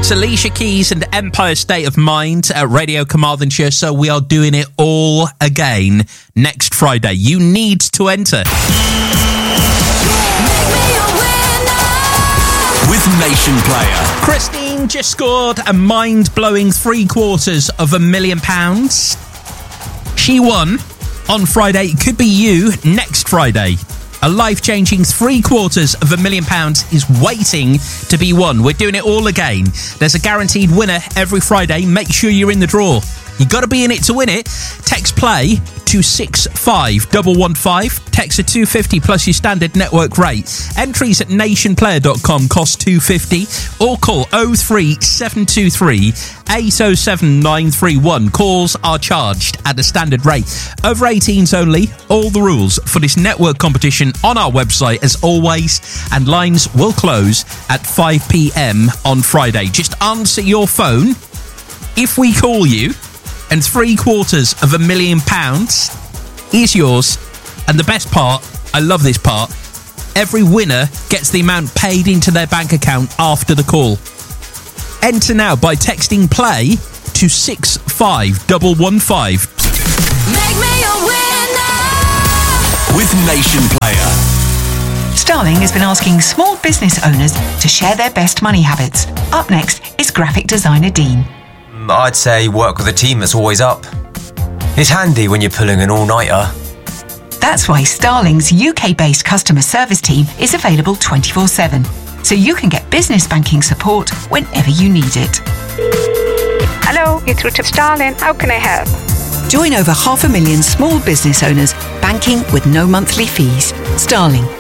It's Alicia Keys and Empire State of Mind at Radio Carmarthenshire, so we are doing it all again next Friday. You need to enter. With Nation Player. Christine just scored a mind-blowing £750,000. She won on Friday. It could be you next Friday. A life-changing £750,000 is waiting to be won. We're doing it all again. There's a guaranteed winner every Friday. Make sure you're in the draw. You got to be in it to win it. Text play to 65115. Text a £250 plus your standard network rate. Entries at nationplayer.com cost £250 or call 03723 807 931. Calls are charged at a standard rate. Over 18s only. All the rules for this network competition on our website as always, and lines will close at 5 p.m. on Friday. Just answer your phone if we call you, and £750,000 is yours. And the best part, I love this part, every winner gets the amount paid into their bank account after the call. Enter now by texting play to 65115. Make me a winner with Nation Player. Starling has been asking small business owners to share their best money habits. Up next is graphic designer Dean. I'd say work with a team that's always up. It's handy when you're pulling an all-nighter. That's why Starling's UK-based customer service team is available 24/7, so you can get business banking support whenever you need it. Hello, you're through to Starling. How can I help? Join over 500,000 small business owners banking with no monthly fees. Starling,